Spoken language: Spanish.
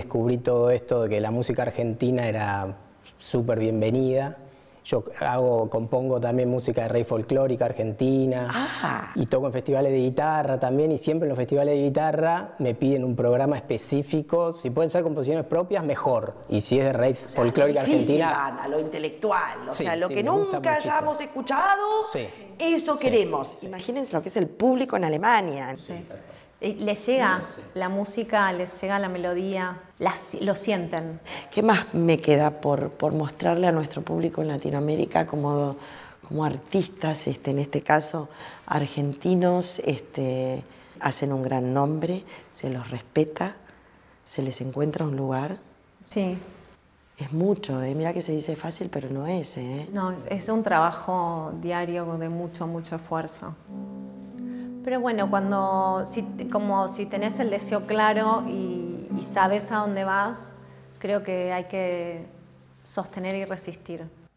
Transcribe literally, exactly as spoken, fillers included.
descubrí todo esto de que la música argentina era súper bienvenida. Yo hago, compongo también música de raíz folclórica argentina Ah. y toco en festivales de guitarra también, y siempre en los festivales de guitarra me piden un programa específico. Si pueden ser composiciones propias, mejor. Y si es de raíz O sea, folclórica lo difícil, argentina... Ana, lo intelectual, o Sí, sea, lo sí, que me gusta nunca muchísimo. hayamos escuchado, Sí. eso Sí, queremos. sí. Imagínense lo que es el público en Alemania. Sí. Y les llega Sí. la música, les llega la melodía, las, lo sienten. ¿Qué más me queda por, por mostrarle a nuestro público en Latinoamérica como, como artistas, este, en este caso argentinos, este, hacen un gran nombre, se los respeta, se les encuentra un lugar? Sí. Es mucho, ¿eh? Mira que se dice fácil, pero no es, ¿eh? No, es, es un trabajo diario de mucho, mucho esfuerzo. Pero bueno, cuando, si, como si tenés el deseo claro y, y sabes a dónde vas, creo que hay que sostener y resistir.